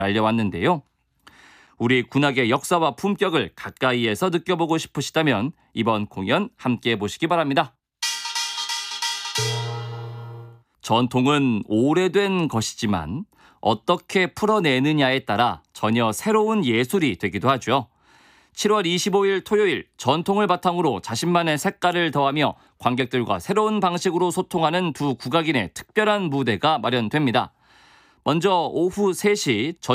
알려왔는데요. 우리 군악의 역사와 품격을 가까이에서 느껴보고 싶으시다면 이번 공연 함께해 보시기 바랍니다. 전통은 오래된 것이지만 어떻게 풀어내느냐에 따라 전혀 새로운 예술이 되기도 하죠. 7월 25일 토요일 전통을 바탕으로 자신만의 색깔을 더하며 관객들과 새로운 방식으로 소통하는 두 국악인의 특별한 무대가 마련됩니다. 먼저 오후 3시